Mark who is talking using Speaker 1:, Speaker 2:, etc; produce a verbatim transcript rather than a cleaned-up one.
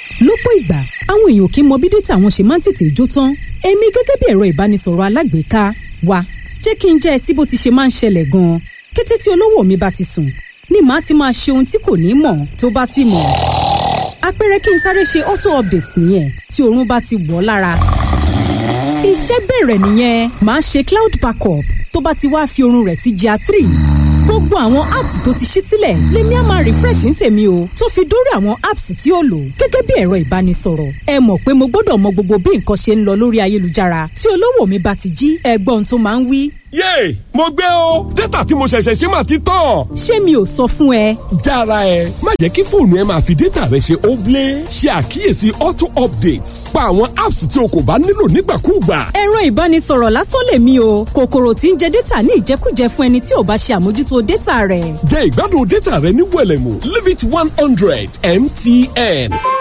Speaker 1: lọ́pọ̀ ìgbà àwọn èèyàn kì í mọ bí dátà wọn ṣe máa ń tètè jó tán èmi gẹ́gẹ́ bí ẹ̀rọ ìbánisọ̀rọ̀ alágbèéká wa jẹ́ kí n jẹ́ ẹ sí bó ti ṣe máa ń ṣẹlẹ̀ gan-an kété tí olówó mi bá ti sùn ni màá ti máa ṣe ohun tí kò ní mọ̀ tó bá sì mọ̀ àpẹẹrẹ kí n sáré ṣe auto update nìyẹn tí oorun bá ti wọ̀ lára iṣẹ́ bẹ̀rẹ̀ nìyẹn màá ṣe cloud backup tó bá ti wá fi oorun rẹ̀ sí jà three gbogbo àwọn apps tó ti ṣí sílẹ̀ lèmi á máa refresh ní tèmi o tó fi dórí àwọn apps tí ó lò gẹ́gẹ́ bí ẹ̀rọ ìbánisọ̀rọ̀ ẹ mọ̀ pé mo gbọ́dọ̀ mọ gbogbo bí nǹkan ṣe ń lọ lórí ayélujára tí olówó mi bá ti jí ẹgbọ́n tó máa ń wí.
Speaker 2: yéè mo gbé o dátà tí mo ṣẹ̀ṣẹ̀ ṣe máa ti tán.
Speaker 1: ṣé mi ò sọ fún ẹ.
Speaker 2: jára ẹ má jẹ́ kí fóònù ẹ máa fi dátà rẹ ṣe óblé ṣe àkíyèsí auto updates pa àwọn apps tí o kò bá nílò nígbàkúùgbà.
Speaker 1: ẹ̀rọ ìbánisọ̀rọ̀ lásán lèmi o kòkòrò tí ń jẹ dátà ní ìjẹkújẹ fún ẹni tí ò bá ṣe àmójútó dátà rẹ̀.
Speaker 2: jẹ́ ìgbádùn dátà rẹ ní wẹ̀lẹ̀mú limit one hundred M T N.